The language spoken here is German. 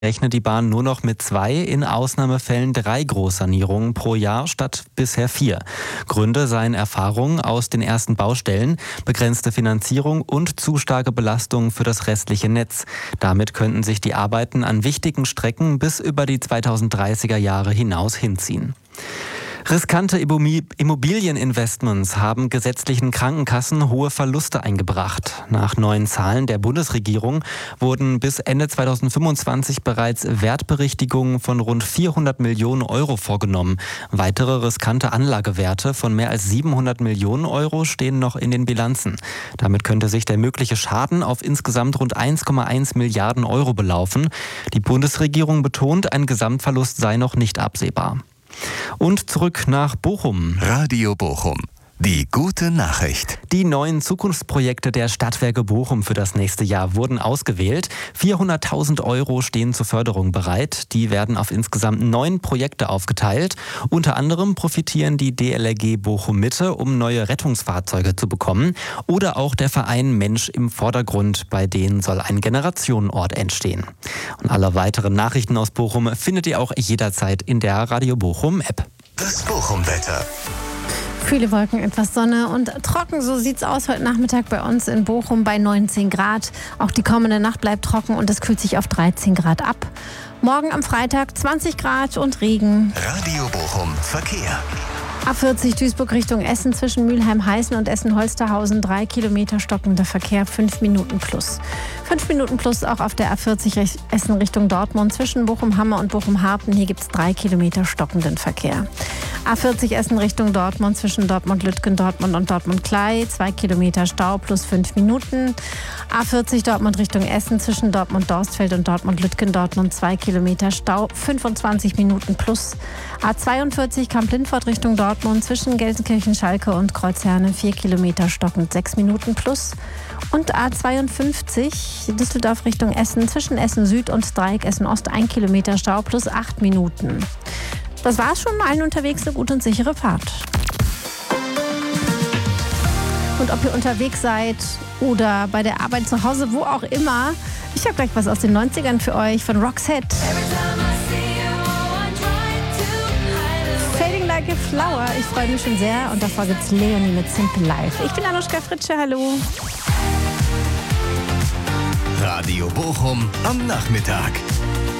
rechnet die Bahn nur noch mit 2, in Ausnahmefällen 3 Großsanierungen pro Jahr statt bisher 4. Gründe seien Erfahrungen aus den ersten Baustellen, begrenzte Finanzierung und zu starke Belastungen für das restliche Netz. Damit könnten sich die Arbeiten an wichtigen Strecken bis über die 2030er Jahre hinaus hinziehen. Riskante Immobilieninvestments haben gesetzlichen Krankenkassen hohe Verluste eingebracht. Nach neuen Zahlen der Bundesregierung wurden bis Ende 2025 bereits Wertberichtigungen von rund 400 Millionen Euro vorgenommen. Weitere riskante Anlagewerte von mehr als 700 Millionen Euro stehen noch in den Bilanzen. Damit könnte sich der mögliche Schaden auf insgesamt rund 1,1 Milliarden Euro belaufen. Die Bundesregierung betont, ein Gesamtverlust sei noch nicht absehbar. Und zurück nach Bochum. Radio Bochum. Die gute Nachricht. Die neuen Zukunftsprojekte der Stadtwerke Bochum für das nächste Jahr wurden ausgewählt. 400.000 Euro stehen zur Förderung bereit. Die werden auf insgesamt 9 Projekte aufgeteilt. Unter anderem profitieren die DLRG Bochum Mitte, um neue Rettungsfahrzeuge zu bekommen. Oder auch der Verein Mensch im Vordergrund. Bei denen soll ein Generationenort entstehen. Und alle weiteren Nachrichten aus Bochum findet ihr auch jederzeit in der Radio Bochum App. Das Bochum-Wetter. Viele Wolken, etwas Sonne und trocken. So sieht's aus heute Nachmittag bei uns in Bochum bei 19 Grad. Auch die kommende Nacht bleibt trocken und es kühlt sich auf 13 Grad ab. Morgen am Freitag 20 Grad und Regen. Radio Bochum Verkehr. A40 Duisburg Richtung Essen zwischen Mülheim-Heißen und Essen-Holsterhausen 3 Kilometer stockender Verkehr, 5 Minuten plus. 5 Minuten plus auch auf der A40 Essen Richtung Dortmund zwischen Bochum-Hamme und Bochum-Harpen. Hier gibt es 3 Kilometer stockenden Verkehr. A40 Essen Richtung Dortmund zwischen Dortmund-Lütgen, Dortmund und Dortmund-Klei 2 Kilometer Stau plus 5 Minuten. A40 Dortmund Richtung Essen zwischen Dortmund-Dorstfeld und Dortmund-Lütgen, Dortmund 2 Kilometer Stau, 25 Minuten plus. A42 Kamp-Lindfort Richtung Dortmund zwischen Gelsenkirchen, Schalke und Kreuzherne 4 Kilometer stockend 6 Minuten plus. Und A52 Düsseldorf Richtung Essen zwischen Essen Süd und Dreieck Essen Ost 1 Kilometer Stau plus 8 Minuten. Das war's schon. Allen unterwegs eine gute und sichere Fahrt. Und ob ihr unterwegs seid oder bei der Arbeit zu Hause, wo auch immer, ich habe gleich was aus den 90ern für euch von Roxette. Fading Like a Flower. Ich freue mich schon sehr. Und davor gibt's Leonie mit Simple Life. Ich bin Anuschka Fritsche. Hallo. Radio Bochum am Nachmittag.